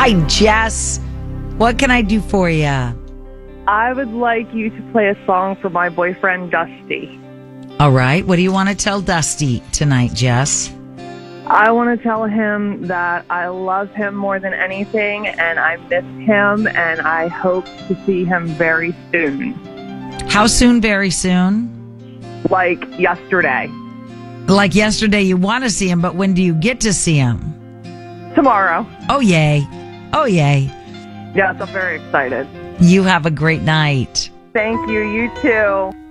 Hi, Jess. What can I do for you? I would like you to play a song for my boyfriend, Dusty. All right. What do you want to tell Dusty tonight, Jess? I want to tell him that I love him more than anything, and I miss him, and I hope to see him very soon. How soon? Very soon? Like yesterday. Like yesterday, you want to see him, but when do you get to see him? Tomorrow. Oh, yay. Oh, yay. Yes, I'm very excited. You have a great night. Thank you. You too.